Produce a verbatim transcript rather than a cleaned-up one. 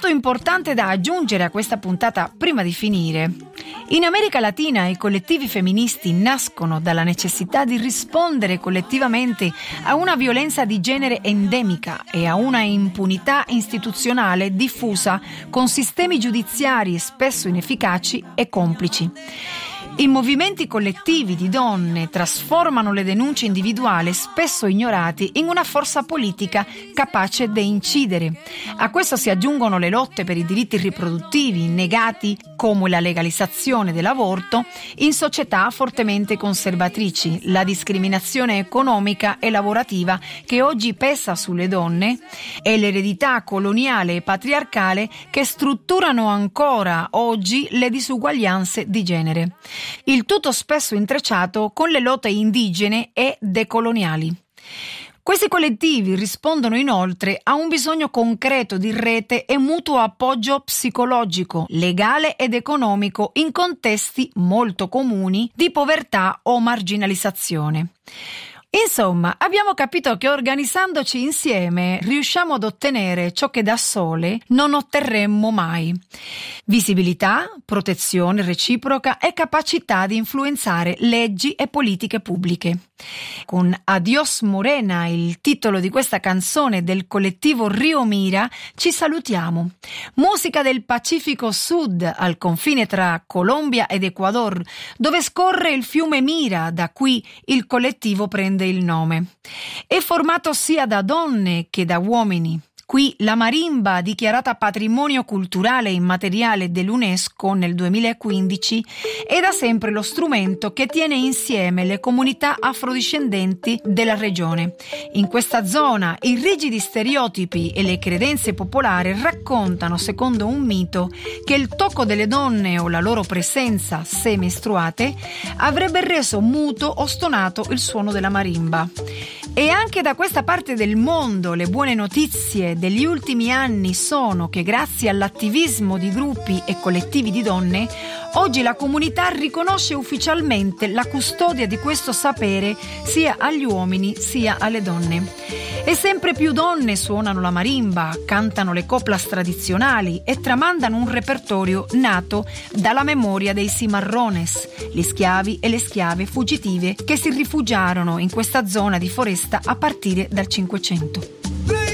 dato importante da aggiungere a questa puntata prima di finire. In America Latina i collettivi femministi nascono dalla necessità di rispondere collettivamente a una violenza di genere endemica e a una impunità istituzionale diffusa con sistemi giudiziari spesso inefficaci e complici. I movimenti collettivi di donne trasformano le denunce individuali spesso ignorate in una forza politica capace di incidere. A questo si aggiungono le lotte per i diritti riproduttivi negati, come la legalizzazione dell'aborto, in società fortemente conservatrici, la discriminazione economica e lavorativa che oggi pesa sulle donne e l'eredità coloniale e patriarcale che strutturano ancora oggi le disuguaglianze di genere. Il tutto spesso intrecciato con le lotte indigene e decoloniali. Questi collettivi rispondono inoltre a un bisogno concreto di rete e mutuo appoggio psicologico, legale ed economico in contesti molto comuni di povertà o marginalizzazione. Insomma, abbiamo capito che organizzandoci insieme riusciamo ad ottenere ciò che da sole non otterremmo mai. Visibilità, protezione reciproca e capacità di influenzare leggi e politiche pubbliche. Con Adios Morena, il titolo di questa canzone del collettivo Rio Mira, ci salutiamo. Musica del Pacifico Sud, al confine tra Colombia ed Ecuador, dove scorre il fiume Mira, da cui il collettivo prende il nome. È formato sia da donne che da uomini. Qui la marimba, dichiarata patrimonio culturale immateriale dell'UNESCO nel duemilaquindici, è da sempre lo strumento che tiene insieme le comunità afrodiscendenti della regione. In questa zona i rigidi stereotipi e le credenze popolari raccontano, secondo un mito, che il tocco delle donne o la loro presenza, se mestruate, avrebbe reso muto o stonato il suono della marimba. E anche da questa parte del mondo le buone notizie degli ultimi anni sono che grazie all'attivismo di gruppi e collettivi di donne, oggi la comunità riconosce ufficialmente la custodia di questo sapere sia agli uomini sia alle donne. E sempre più donne suonano la marimba, cantano le coplas tradizionali e tramandano un repertorio nato dalla memoria dei cimarrones, gli schiavi e le schiave fuggitive che si rifugiarono in questa zona di foresta a partire dal Cinquecento.